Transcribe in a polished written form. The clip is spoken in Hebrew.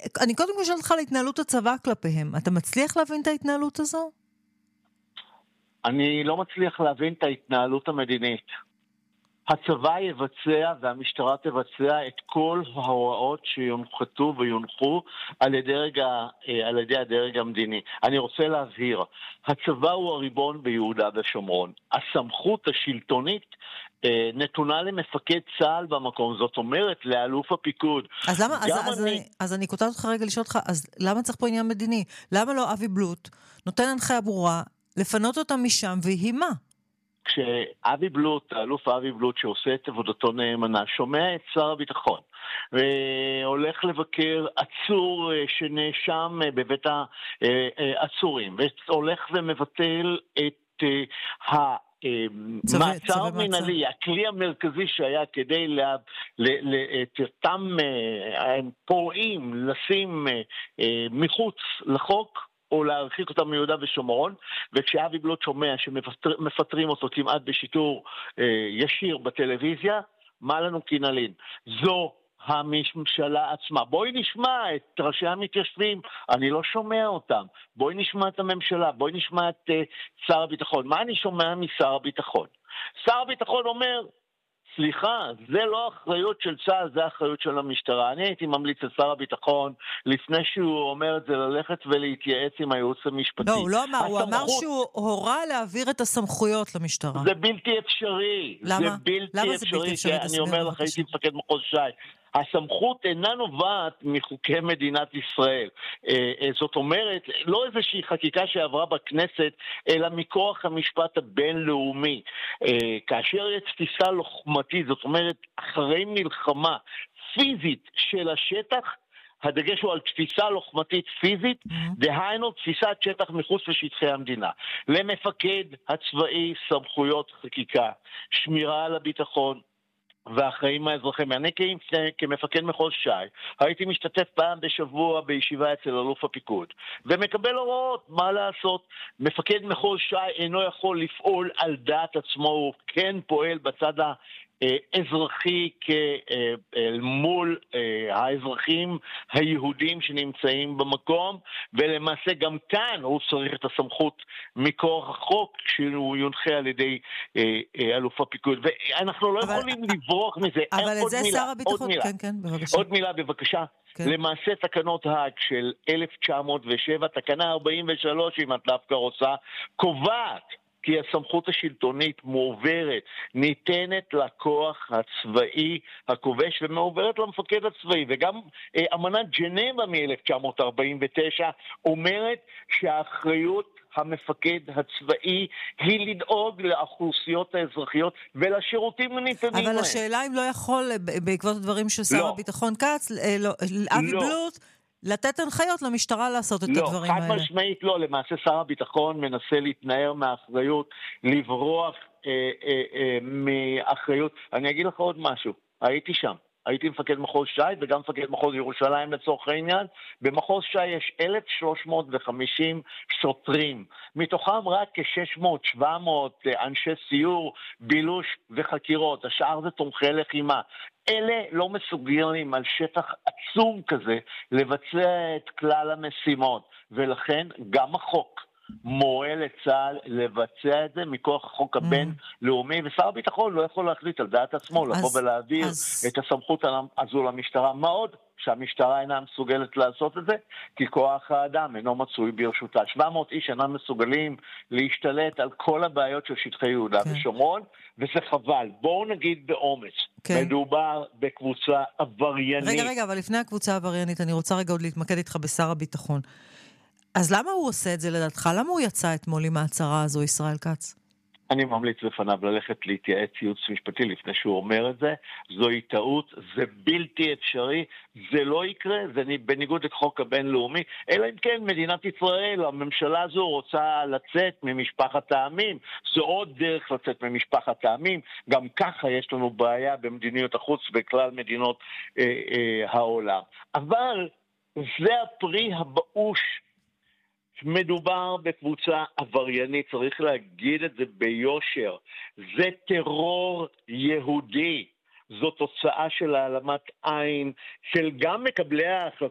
אני קודם כל שואלת אותך על התנהלות הצבא כלפיהם. אתה מצליח להבין את ההתנהלות הזו? אני לא מצליח להבין את ההתנהלות המדינית. הצבא יבצע והמשטרה תבצע את כל ההוראות שיונחתו ויונחו על ידי הדרג המדיני. אני רוצה להבהיר, הצבא הוא הריבון ביהודה ושומרון. הסמכות השלטונית נתונה למפקד צה"ל במקום, זאת אומרת לאלוף הפיקוד. אז אני קוטעת אותך רגע לשאול אותך, אז למה צריך פה עניין מדיני? למה לא אבי בלוט נותן הנחיה ברורה לפנות אותם משם והיא מה? כשאבי בלוט, האלוף אבי בלוט שעושה את עבודתו נאמנה, שומע את שר הביטחון והולך לבקר עצור שנאשם בבית העצורים והולך ומבטל את מעצר מנהלי, הכלי המרכזי שהיה כדי את אותם פורעים לשים מחוץ לחוק או להרחיק אותם מיהודה ושומרון, וכשאבי בלוט שומע שמפטרים אותו כמעט בשיטור ישיר בטלוויזיה, מה לנו כי נלין? זו הממשלה עצמה. בואי נשמע את ראשי המתיישבים, אני לא שומע אותם. בואי נשמע את הממשלה, בואי נשמע את שר הביטחון. מה אני שומע משר הביטחון? שר הביטחון אומר, סליחה, זה לא אחריות של צה"ל, זה אחריות של המשטרה. אני הייתי ממליץ לשר הביטחון, לפני שהוא אומר את זה, ללכת ולהתייעץ עם הייעוץ המשפטי. לא, הוא לא אמר, הוא אמר שהוא הורה להעביר את הסמכויות למשטרה. זה בלתי אפשרי. למה? זה בלתי אפשרי? אני אומר לך, הייתי מפקד מחוז ש"י. הסמכות אינה נובעת מחוקי מדינת ישראל. זאת אומרת, לא איזושהי חקיקה שעברה בכנסת, אלא מכוח המשפט הבינלאומי. כאשר יש תפיסה לוחמתית, זאת אומרת, אחרי מלחמה פיזית של השטח, הדגש הוא על תפיסה לוחמתית פיזית, דהיינו תפיסת שטח מחוץ לשטחי המדינה. למפקד הצבאי סמכויות חקיקה, שמירה על הביטחון, והחיים האזרחים. אני כמפקד מחוז ש"י, הייתי משתתף פעם בשבוע בישיבה אצל אלוף הפיקוד, ומקבל הוראות מה לעשות. מפקד מחוז ש"י אינו יכול לפעול על דעת עצמו, הוא כן פועל בצד האזרחי מול האזרחים היהודים שנמצאים במקום, ולמעשה גם כאן הוא צריך את הסמכות מכוח החוק שהוא יונחה על ידי אלוף הפיקוד, ואנחנו לא יכולים לברוח מזה. אבל את זה שר הביטחון, כן, בבקשה. עוד מילה בבקשה. למעשה תקנות האג של 1907, תקנה 43 אם את דווקא רוצה, קובעת כי הסמכות השלטונית מועברת, ניתנת לכוח הצבאי הכובש ומעוברת למפקד הצבאי. וגם אמנת ג'נבה מ-1949 אומרת שהאחריות המפקד הצבאי היא לדאוג לאוכלוסיות האזרחיות ולשירותים הניתנים להם. אבל השאלה אם לא יכול, בעקבות הדברים של שר הביטחון כץ, אבי בלוט, לתת הנחיות למשטרה לעשות את הדברים האלה. לא, חד משמעית לא. למעשה שר הביטחון מנסה להתנער מהאחריות, לברוח מאחריות. אני אגיד לך עוד משהו, הייתי שם. הייתי מפקד מחוז ש"י וגם מפקד מחוז ירושלים לצורך העניין. במחוז ש"י יש 1,350 שוטרים, מתוכם רק כ-600-700 אנשי סיור, בילוש וחקירות, השאר זה תומכי לחימה. אלה לא מסוגלים על שטח עצום כזה לבצע את כלל המשימות, ולכן גם החוק מורה לצה"ל לבצע את זה מכוח החוק הבין-לאומי, ושר הביטחון לא יכול להחליט על דעת עצמו לבוא ולהעביר את הסמכות הזו למשטרה. מה עוד? שהמשטרה אינה מסוגלת לעשות את זה, כי כוח האדם אינו מצוי ברשותה. 700 איש אינם מסוגלים להשתלט על כל הבעיות של שטחי יהודה ושומרון, וזה חבל. בואו נגיד באומץ, מדובר בקבוצה עבריינית. רגע, אבל לפני הקבוצה העבריינית, אני רוצה רגע עוד להתמקד איתך בשר הביטחון. אז למה הוא עושה את זה לדעתך? למה הוא יצא אתמול עם ההצהרה הזו, ישראל כץ? אני ממליץ בפניו ללכת להתייעץ ייעוץ משפטי לפני שהוא אומר את זה. זוהי טעות, זה בלתי אפשרי, זה לא יקרה, זה בניגוד לחוק הבינלאומי, אלא אם כן מדינת ישראל, הממשלה הזו רוצה לצאת ממשפחת העמים, זו עוד דרך לצאת ממשפחת העמים, גם ככה יש לנו בעיה במדיניות החוץ בכלל מדינות העולם. אבל זה הפרי הבאוש, מדובר בקבוצה עבריינית, צריך להגיד את זה ביושר, זה טרור יהודי, זו תוצאה של העלמת עין של גם מקבלי ההחלטות